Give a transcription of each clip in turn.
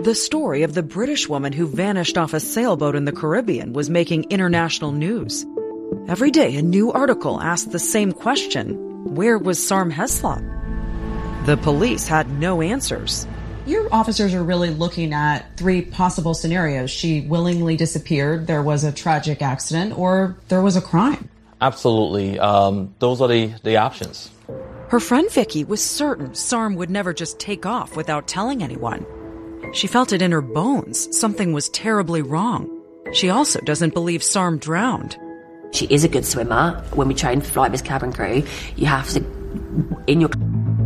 The story of the British woman who vanished off a sailboat in the Caribbean was making international news. Every day, a new article asked the same question: where was Sarm Heslop? The police had no answers. Your officers are really looking at three possible scenarios. She willingly disappeared, there was a tragic accident, or there was a crime. Absolutely. Those are the options. Her friend Vicky was certain Sarm would never just take off without telling anyone. She felt it in her bones. Something was terribly wrong. She also doesn't believe Sarm drowned. She is a good swimmer. When we train for Flight Risk Cabin Crew, you have to, in your...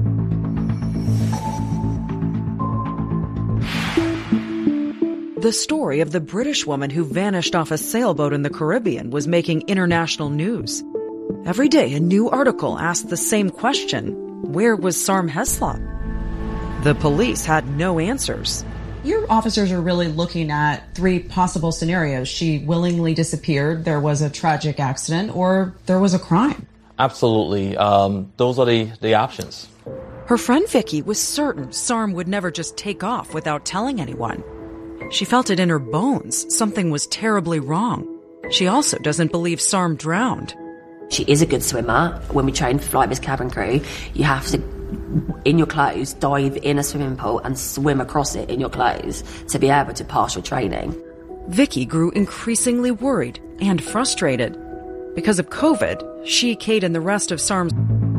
The story of the British woman who vanished off a sailboat in the Caribbean was making international news. Every day, a new article asked the same question: where was Sarm Heslop? The police had no answers. Your officers are really looking at three possible scenarios. She willingly disappeared, there was a tragic accident, or there was a crime. Absolutely. Those are the options. Her friend Vicky was certain Sarm would never just take off without telling anyone. She felt it in her bones. Something was terribly wrong. She also doesn't believe Sarm drowned. She is a good swimmer. When we train for Flight Risk Cabin Crew, you have to, in your clothes, dive in a swimming pool and swim across it in your clothes to be able to pass your training. Vicky grew increasingly worried and frustrated. Because of COVID, she, Kate, and the rest of Sarm's...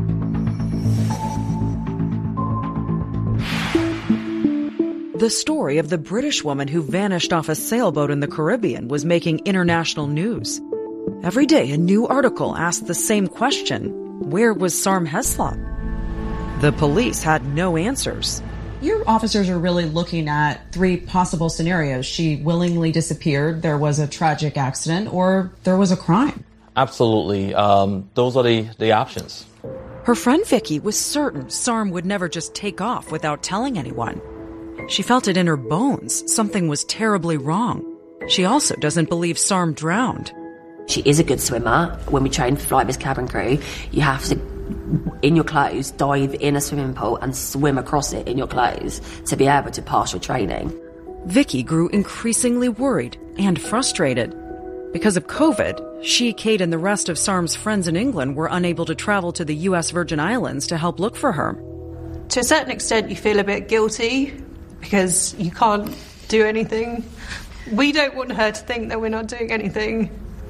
The story of the British woman who vanished off a sailboat in the Caribbean was making international news. Every day, a new article asked the same question: where was Sarm Heslop? The police had no answers. Your officers are really looking at three possible scenarios. She willingly disappeared, there was a tragic accident, or there was a crime. Absolutely. Those are the options. Her friend Vicky was certain Sarm would never just take off without telling anyone. She felt it in her bones. Something was terribly wrong. She also doesn't believe Sarm drowned. She is a good swimmer. When we train for Flight Risk Cabin Crew, you have to, in your clothes, dive in a swimming pool and swim across it in your clothes to be able to pass your training. Vicky grew increasingly worried and frustrated. Because of COVID, she, Kate, and the rest of Sarm's friends in England were unable to travel to the U.S. Virgin Islands to help look for her. To a certain extent, you feel a bit guilty because you can't do anything. We don't want her to think that we're not doing anything.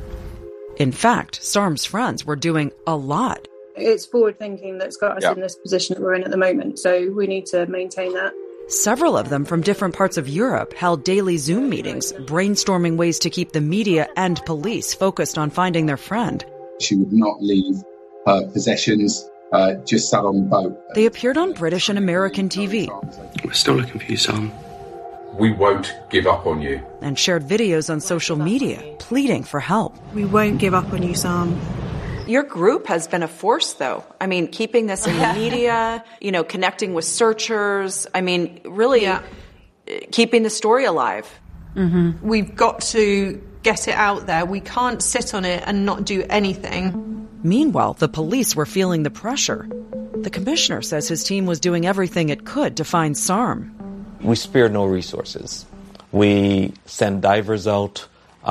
In fact, Sarm's friends were doing a lot. It's forward thinking that's got us in this position that we're in at the moment, so we need to maintain that. Several of them from different parts of Europe held daily Zoom meetings, brainstorming ways to keep the media and police focused on finding their friend. She would not leave her possessions, just sat on the boat. They appeared on British and American TV. We're still looking for you, Sam. We won't give up on you. And shared videos on social media, pleading for help. We won't give up on you, Sam. Your group has been a force, though. I mean, keeping this in the media, connecting with searchers. I mean, really keeping the story alive. Mm-hmm. We've got to get it out there. We can't sit on it and not do anything. Meanwhile, the police were feeling the pressure. The commissioner says his team was doing everything it could to find Sarm. We spared no resources. We sent divers out,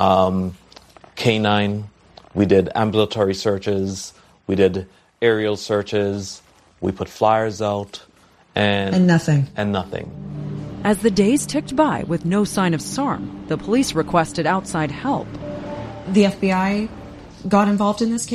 canine. We did ambulatory searches. We did aerial searches. We put flyers out. And nothing. And nothing. As the days ticked by with no sign of Sarm, the police requested outside help. The FBI got involved in this case?